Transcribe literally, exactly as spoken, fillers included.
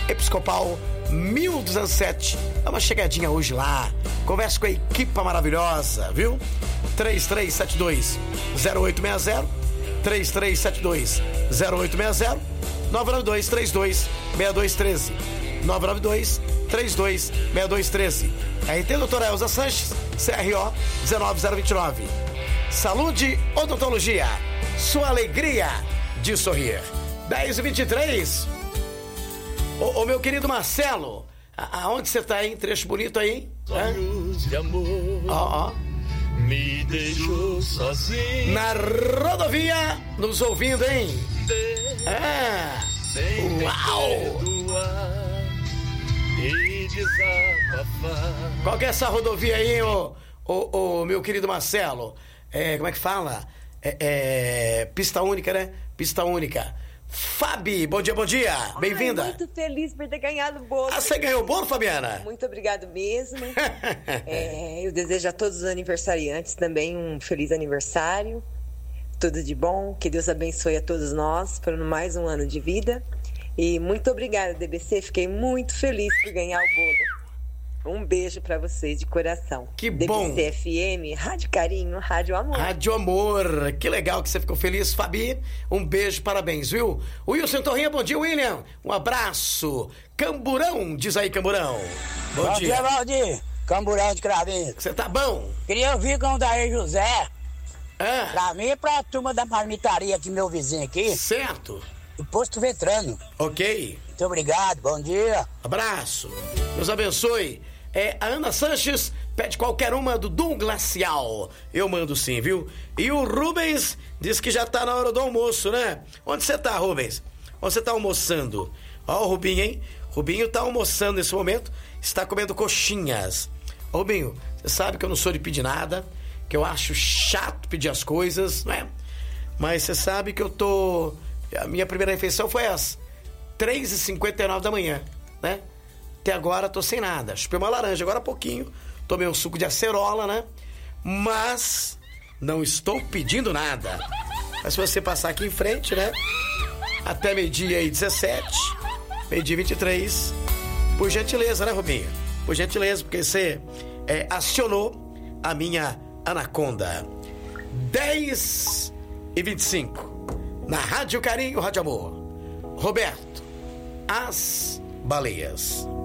Episcopal mil duzentos e sete. Dá uma chegadinha hoje lá. Converse com a equipa maravilhosa, viu? três três sete dois zero oito seis zero três três sete dois zero oito seis zero nove nove dois três dois seis dois um três nove nove dois três dois seis dois um três. R T doutora Elza Sanches, C R O um nove zero dois nove. Saúde Odontologia, sua alegria de sorrir. dez e vinte e três. Ô, ô meu querido Marcelo, a, aonde você tá, hein? Trecho bonito aí, hein? Sonhos de amor. Ó, ó. Me deixou sozinho. Na rodovia, nos ouvindo, hein? Ah, uau! E desabafar. Qual que é essa rodovia aí, ô, ô, ô meu querido Marcelo? É, como é que fala? É, é, pista única, né? Pista única. Fabi, bom dia, bom dia. Bem-vinda. Ai, muito feliz por ter ganhado o bolo. Ah, você ganhou o bolo, Fabiana? Muito obrigado mesmo. é, eu desejo a todos os aniversariantes também um feliz aniversário. Tudo de bom. Que Deus abençoe a todos nós por mais um ano de vida. E muito obrigada, D B C. Fiquei muito feliz por ganhar o bolo. Um beijo pra vocês de coração. Que D B C bom. D B C F M, Rádio Carinho, Rádio Amor. Rádio Amor. Que legal que você ficou feliz, Fabi. Um beijo, parabéns, viu? O Wilson Torrinha, bom dia, William. Um abraço. Camburão, diz aí, Camburão. Bom, Bom dia. dia, Valdir. Camburão de Cravinho. Você tá bom? Queria ouvir com o Daí José. Ah, Pra mim e pra turma da marmitaria aqui, meu vizinho aqui, certo. do Posto Vetrano. Ok. Muito obrigado, bom dia. Abraço. Deus abençoe. É, a Ana Sanches pede qualquer uma do Dom Glacial. Eu mando sim, viu? E o Rubens diz que já tá na hora do almoço, né? Onde você tá, Rubens? Onde você tá almoçando? Ó o Rubinho, hein? Rubinho tá almoçando nesse momento, está comendo coxinhas. Ô, Rubinho, você sabe que eu não sou de pedir nada, que eu acho chato pedir as coisas, né? Mas você sabe que eu tô... A minha primeira refeição foi às três e cinquenta e nove da manhã, né? Até agora tô sem nada. Chupei uma laranja agora há pouquinho. Tomei um suco de acerola, né? Mas não estou pedindo nada. Mas se você passar aqui em frente, né? Até meio-dia e dezessete, meio-dia e vinte e três. Por gentileza, né, Rubinho? Por gentileza, porque você é, acionou a minha anaconda. dez e vinte e cinco. Na Rádio Carinho, Rádio Amor. Roberto, as baleias.